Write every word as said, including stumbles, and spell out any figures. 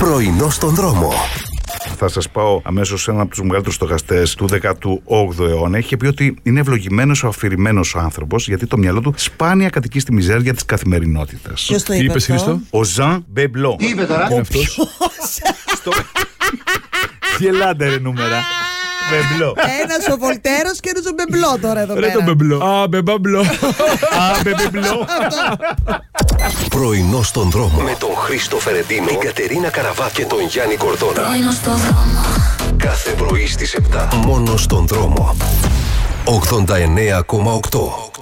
Πρωινό στον δρόμο. Θα σας πάω αμέσως σε έναν από τους μεγαλύτερους στοχαστές του δέκατου όγδοου αιώνα. Είχε πει ότι είναι ευλογημένος ο αφηρημένος ο άνθρωπος, γιατί το μυαλό του σπάνια κατοικεί στη μιζέρια της καθημερινότητας. Ποιος το Τι είπε είπες, αυτό? Χρήστο? Ο Ζαν Μπεμπλό. Τι είπε τώρα? Είναι αυτός. Στο... Γελάτε ρε νούμερα. Μπεμπλό. Ένας ο Βολτέρος και ένας ο Μπεμπλό τώρα εδώ Ρε πέρα. το μπεμπλό. Α, μπεμπαμπλό. Α, μπεμπλό. Πρωινό στον δρόμο. Με τον Χρήστο Φερεντίνο, την Κατερίνα Καραβά και τον Γιάννη Κορδόνα. Πρωινό στον δρόμο. Κάθε πρωί στις επτά. Μόνο στον δρόμο. ογδόντα εννέα κόμμα οκτώ.